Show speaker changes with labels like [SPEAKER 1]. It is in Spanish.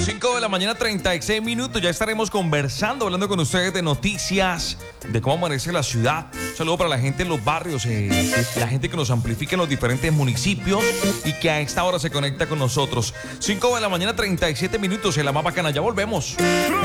[SPEAKER 1] 5 de la mañana, 36 minutos. Ya estaremos conversando, hablando con ustedes de noticias, de cómo amanece la ciudad. Un saludo para la gente en los barrios, la gente que nos amplifica en los diferentes municipios y que a esta hora se conecta con nosotros. 5 de la mañana, 37 minutos en la más bacana. Ya volvemos.